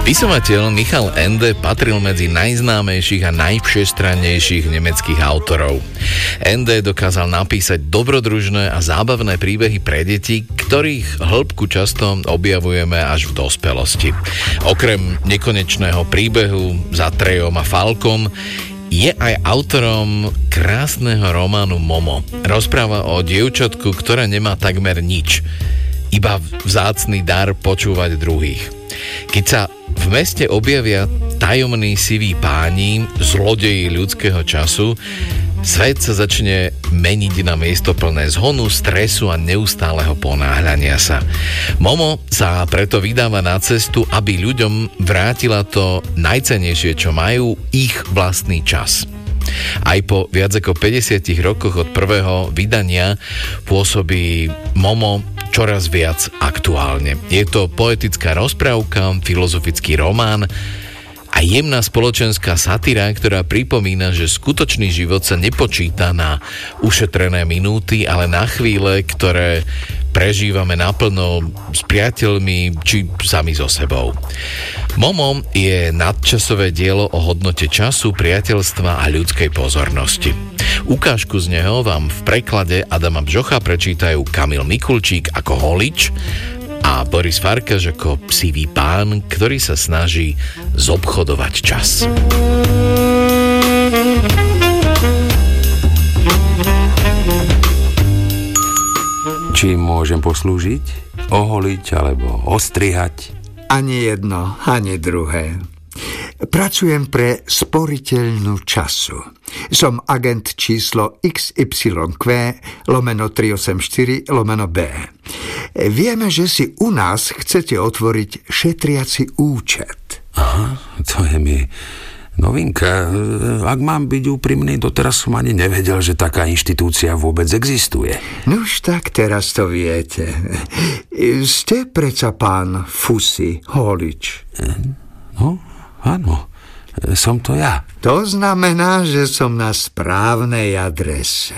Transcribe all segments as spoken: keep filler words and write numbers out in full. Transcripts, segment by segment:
Spisovateľ Michal Ende patril medzi najznámejších a najvšestrannejších nemeckých autorov. Ende dokázal napísať dobrodružné a zábavné príbehy pre deti, ktorých hĺbku často objavujeme až v dospelosti. Okrem nekonečného príbehu Za Trejom a Falkom je aj autorom krásneho románu Momo. Rozpráva o dievčatku, ktoré nemá takmer nič, iba vzácny dar počúvať druhých. Keď sa v meste objavia tajomní siví páni, zlodeji ľudského času, svet sa začne meniť na miesto plné zhonu, stresu a neustáleho ponáhľania sa. Momo sa preto vydáva na cestu, aby ľuďom vrátila to najcennejšie, čo majú, ich vlastný čas. Aj po viac ako päťdesiatich rokoch od prvého vydania pôsobí Momo čoraz viac aktuálne. Je to poetická rozprávka, filozofický román a jemná spoločenská satíra, ktorá pripomína, že skutočný život sa nepočíta na ušetrené minúty, ale na chvíle, ktoré prežívame naplno s priateľmi či sami so sebou. Momo je nadčasové dielo o hodnote času, priateľstva a ľudskej pozornosti. Ukážku z neho vám v preklade Adama Bžocha prečítajú Kamil Mikulčík ako Holič a Boris Farkaš ako Sivý pán, ktorý sa snaží zobchodovať čas. Čím môžem poslúžiť? Oholiť alebo ostrihať? Ani jedno, ani druhé. Pracujem pre sporiteľnú času. Som agent číslo iks ypsilon kvé lomeno tri osem štyri lomeno bé. Vieme, že si u nás chcete otvoriť šetriaci účet. Aha, to je mi novinka. Ak mám byť úprimný, doteraz som ani nevedel, že taká inštitúcia vôbec existuje. Nuž tak teraz to viete. Ste preca pán Fusi Holič? No, áno, som to ja. To znamená, že som na správnej adrese.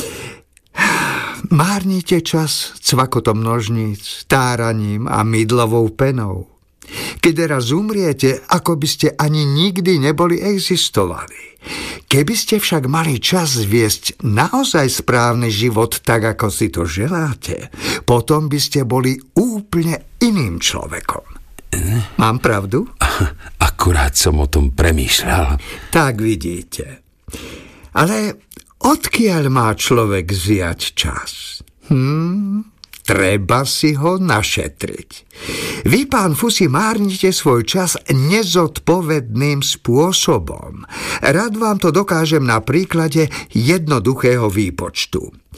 Márnite čas cvakotom nožníc, táraním a mydlovou penou. Keď raz umriete, ako by ste ani nikdy neboli existovali. Keby ste však mali čas viesť naozaj správny život tak, ako si to želáte, potom by ste boli úplne iným človekom. Mám pravdu? Akurát som o tom premýšľal. Tak vidíte. Ale odkiaľ má človek vziať čas? Hm... Treba si ho našetriť. Vy, pán Fusi, márnite svoj čas nezodpovedným spôsobom. Rád vám to dokážem na príklade jednoduchého výpočtu.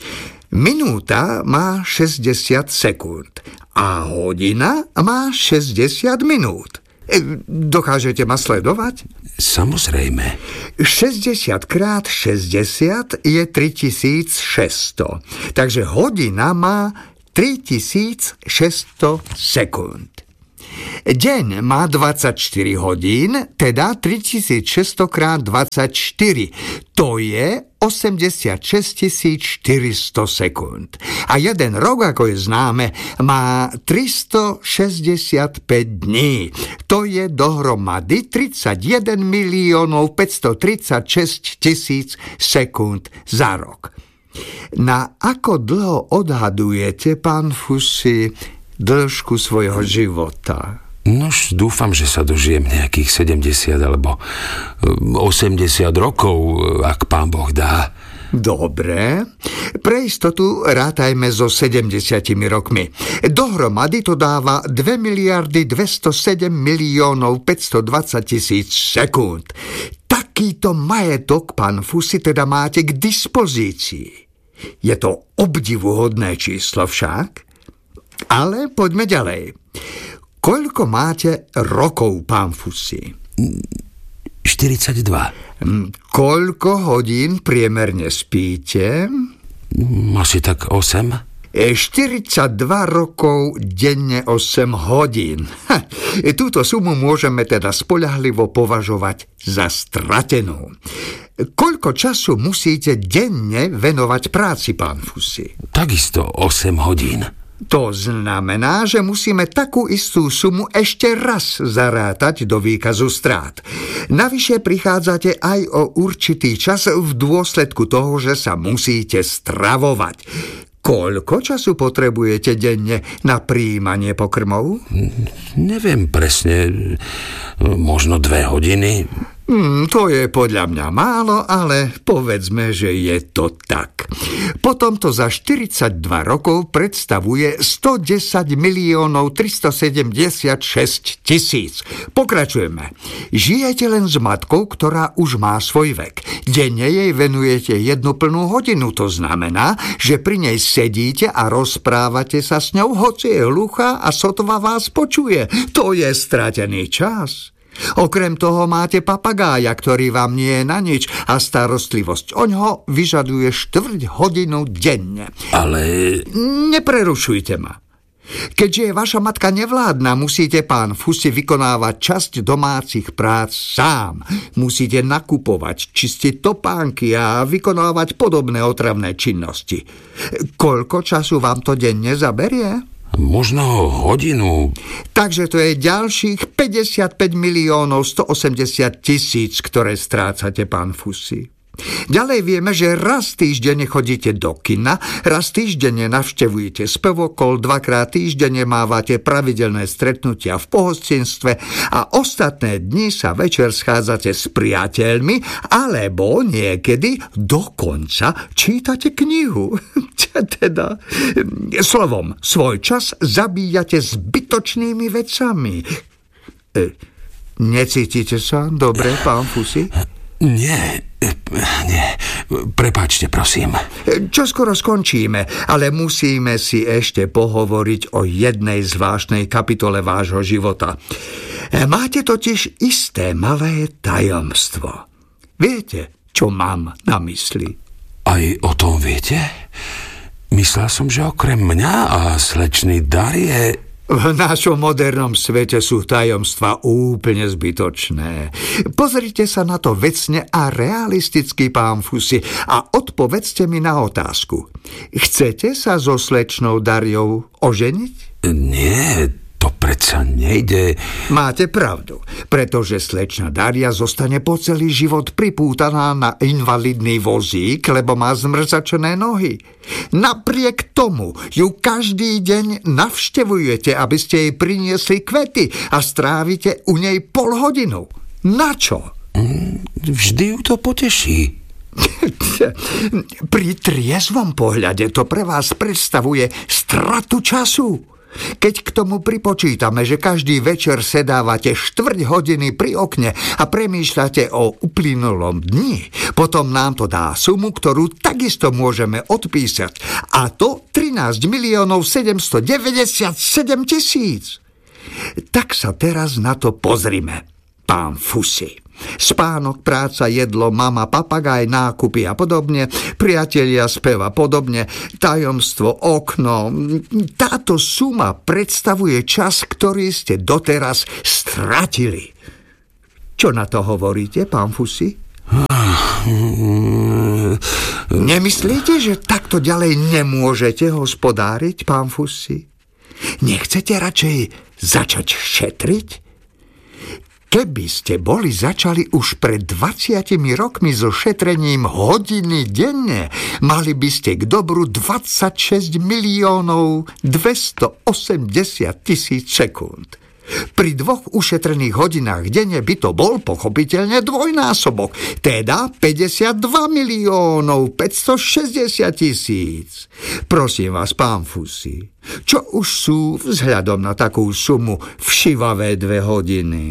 Minúta má šesťdesiat sekúnd a hodina má šesťdesiat minút. Dokážete ma sledovať? Samozrejme. šesťdesiat krát šesťdesiat je tritisícšesťsto. Takže hodina má tritisícšesťsto sekúnd. Deň má dvadsaťštyri hodín, teda tritisícšesťsto krát dvadsaťštyri. To je osemdesiatšesťtisícštyristo sekúnd. A jeden rok, ako je známe, má tristošesťdesiatpäť dní. To je dohromady tridsaťjeden miliónov päťstotridsaťšesť tisíc sekúnd za rok. Na ako dlho odhadujete, pán Fusi, dĺžku svojho života? Nož, dúfam, že sa dožijem nejakých sedemdesiat alebo osemdesiat rokov, ak pán Boh dá. Dobre, pre istotu rátajme so sedemdesiatimi rokmi. Dohromady to dáva dva miliardy dvestosedem miliónov päťstodvadsať tisíc sekúnd. Takýto majetok, pán Fusi, teda máte k dispozícii. Je to obdivuhodné číslo však. Ale poďme ďalej. Koľko máte rokov, pán Fusi? štyridsaťdva. Koľko hodín priemerne spíte? Asi tak osem. štyridsaťdva rokov denne osem hodín. Ha, túto sumu môžeme teda spoľahlivo považovať za stratenú. Koľko času musíte denne venovať práci, pán Fusi? Takisto osem hodín. To znamená, že musíme takú istú sumu ešte raz zarátať do výkazu strát. Navyše prichádzate aj o určitý čas v dôsledku toho, že sa musíte stravovať. Koľko času potrebujete denne na prijímanie pokrmov? Neviem presne, možno dve hodiny. Hmm, to je podľa mňa málo, ale povedzme, že je to tak. Potom to za štyridsaťdva rokov predstavuje stodesať miliónov tristosedemdesiatšesť tisíc. Pokračujeme. Žijete len s matkou, ktorá už má svoj vek. Denne jej venujete jednu plnú hodinu. To znamená, že pri nej sedíte a rozprávate sa s ňou, hoci je hluchá a sotva vás počuje. To je stratený čas. Okrem toho máte papagája, ktorý vám nie je na nič a starostlivosť oňho vyžaduje štvrť hodinu denne. Ale... Neprerušujte ma. Keďže je vaša matka nevládna, musíte, pán Fusi, vykonávať časť domácich prác sám. Musíte nakupovať, čistiť topánky a vykonávať podobné otravné činnosti. Koľko času vám to denne zaberie? Možno hodinu. Takže to je ďalších päťdesiatpäť miliónov stoosemdesiat tisíc, ktoré strácate, pán Fusi. Ďalej vieme, že raz týždenne chodíte do kina, raz týždenne navštevujete spevokol, dvakrát týždenne mávate pravidelné stretnutia v pohostinstve a ostatné dni sa večer schádzate s priateľmi, alebo niekedy dokonca čítate knihu. Teda, slovom, svoj čas zabíjate zbytočnými vecami. E, necítite sa dobre, pán Fusi? Nie, nie. Prepáčte, prosím. Čoskoro skončíme, ale musíme si ešte pohovoriť o jednej zvláštnej kapitole vášho života. Máte totiž isté malé tajomstvo. Viete, čo mám na mysli? Aj o tom viete? Myslel som, že okrem mňa a slečny Darie... V našom modernom svete sú tajomstvá úplne zbytočné. Pozrite sa na to vecne a realisticky, pán Fusi, a odpovedzte mi na otázku. Chcete sa so slečnou Dariou oženiť? Nie, to predsa nejde. Máte pravdu, pretože slečna Daria zostane po celý život pripútaná na invalidný vozík, lebo má zmrzačené nohy. Napriek tomu ju každý deň navštevujete, aby ste jej priniesli kvety a strávite u nej pol hodinu. Na čo? Vždy ju to poteší. Pri triezvom pohľade to pre vás predstavuje stratu času. Keď k tomu pripočítame, že každý večer sedávate štvrť hodiny pri okne a premýšľate o uplynulom dni, potom nám to dá sumu, ktorú takisto môžeme odpísať. A to trinásť miliónov sedemstodeväťdesiatsedem tisíc. Tak sa teraz na to pozrime, pán Fusi. Spánok, práca, jedlo, mama, papagaj, nákupy a podobne, priatelia, spev a podobne, tajomstvo, okno. Táto suma predstavuje čas, ktorý ste doteraz stratili. Čo na to hovoríte, pán Fusi? Nemyslíte, že takto ďalej nemôžete hospodáriť, pán Fusi? Nechcete radšej začať šetriť? Keby ste boli začali už pred dvadsiatimi rokmi so šetrením hodiny denne, mali by ste k dobru dvadsaťšesť miliónov dvestoosemdesiat tisíc sekúnd. Pri dvoch ušetrených hodinách denne by to bol pochopiteľne dvojnásobok, teda päťdesiatdva miliónov päťstošesťdesiat tisíc. Prosím vás, pán Fusi, čo už sú vzhľadom na takú sumu všivavé dve hodiny?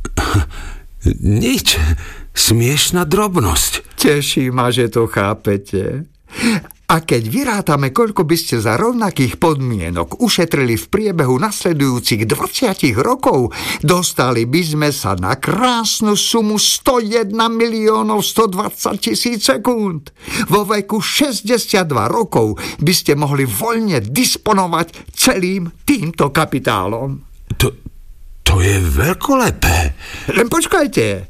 Nič. Smiešná drobnosť. Teší ma, že to chápete. A keď vyrátame, koľko by ste za rovnakých podmienok ušetrili v priebehu nasledujúcich dvadsať rokov, dostali by sme sa na krásnu sumu sto jeden miliónov stodvadsať tisíc sekúnd. Vo veku šesťdesiatdva rokov by ste mohli voľne disponovať celým týmto kapitálom. To, to je veľkolepé. Len počkajte.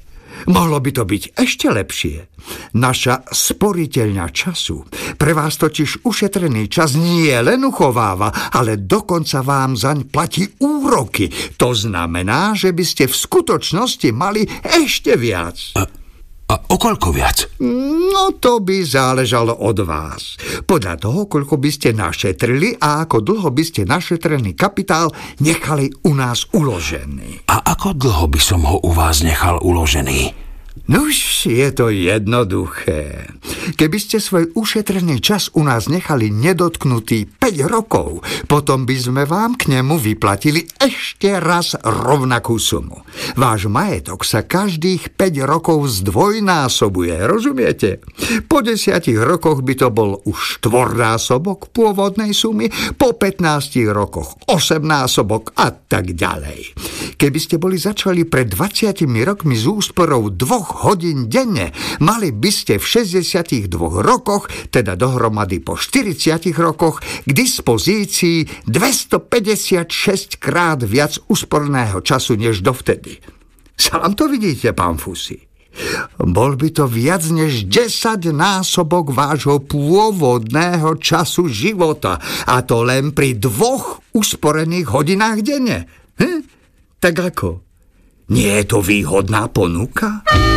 Mohlo by to byť ešte lepšie. Naša sporiteľňa času pre vás totiž ušetrený čas nie len uchováva, ale dokonca vám zaň platí úroky. To znamená, že by ste v skutočnosti mali ešte viac. A, a o koľko viac? No to by záležalo od vás. Podľa toho, koľko by ste našetrili a ako dlho by ste našetrený kapitál nechali u nás uložený. A ako dlho by som ho u vás nechal uložený? Nuž, je to jednoduché. Keby ste svoj ušetrený čas u nás nechali nedotknutý päť rokov, potom by sme vám k nemu vyplatili ešte raz rovnakú sumu. Váš majetok sa každých päť rokov zdvojnásobuje, rozumiete? Po desiatich rokoch by to bol už štvornásobok pôvodnej sumy, po pätnástich rokoch osemnásobok a tak ďalej. Keby ste boli začali pred dvadsiatimi rokmi s úsporou dvoch hodín denne, mali by ste v šesťdesiatich dvoch rokoch, teda dohromady po štyridsiatich rokoch, k dispozícii dvestopäťdesiatšesť krát viac úsporného času než dovtedy. Sám to vidíte, pán Fusi. Bol by to viac než desať násobok vášho pôvodného času života, a to len pri dvoch usporených hodinách denne. Hm? Tak ako? Nie je to výhodná ponuka?